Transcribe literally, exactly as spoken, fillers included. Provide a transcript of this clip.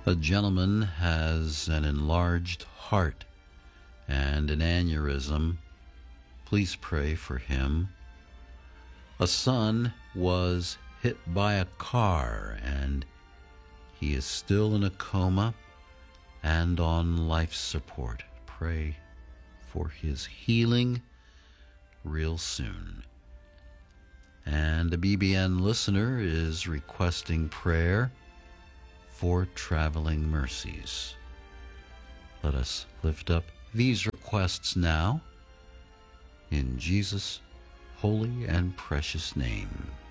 A gentleman has an enlarged heart and an aneurysm. Please pray for him. A son was hit by a car and he is still in a coma and on life support. Pray for his healing real soon. And a B B N listener is requesting prayer for traveling mercies. Let us lift up these requests now in Jesus' holy and precious name.